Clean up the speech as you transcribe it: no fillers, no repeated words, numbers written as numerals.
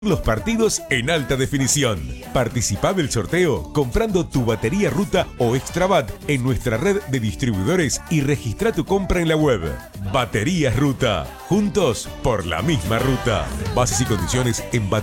los partidos en alta definición. Participa del sorteo comprando tu batería Ruta o Extrabat en nuestra red de distribuidores y registra tu compra en la web. Baterías Ruta. Juntos por la misma ruta. Bases y condiciones en